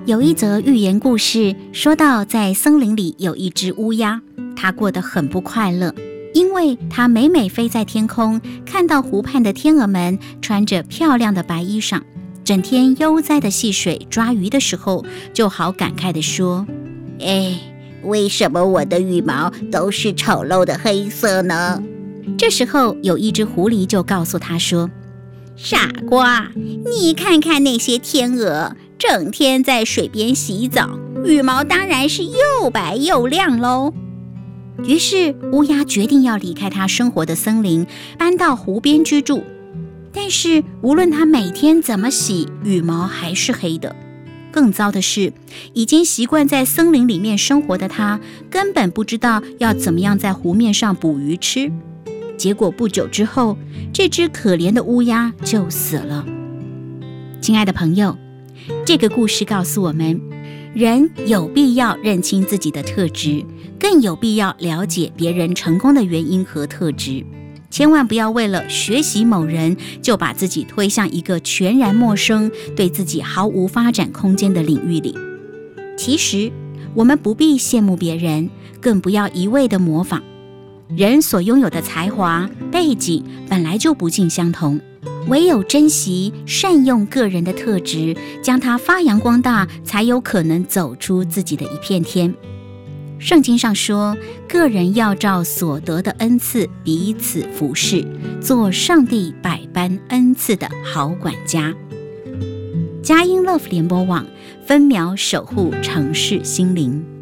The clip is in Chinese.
有一则寓言故事说到，在森林里有一只乌鸦，它过得很不快乐，因为它每每飞在天空，看到湖畔的天鹅们穿着漂亮的白衣裳，整天悠哉的戏水抓鱼的时候，就好感慨地说： 为什么我的羽毛都是丑陋的黑色呢？ 这时候有一只狐狸就告诉他说： 傻瓜，你看看那些天鹅，整天在水边洗澡，羽毛当然是又白又亮喽。 于是乌鸦决定要离开它生活的森林，搬到湖边居住。但是无论它每天怎么洗，羽毛还是黑的。更糟的是，已经习惯在森林里面生活的它，根本不知道要怎么样在湖面上捕鱼吃。结果不久之后，这只可怜的乌鸦就死了。亲爱的朋友，这个故事告诉我们，人有必要认清自己的特质，更有必要了解别人成功的原因和特质。千万不要为了学习某人，就把自己推向一个全然陌生、对自己毫无发展空间的领域里。其实，我们不必羡慕别人，更不要一味的模仿。人所拥有的才华、背景本来就不尽相同，唯有珍惜、善用个人的特质，将它发扬光大，才有可能走出自己的一片天。圣经上说，个人要照所得的恩赐彼此服侍，做上帝百般恩赐的好管家。佳音 Love 联播网，分秒守护城市心灵。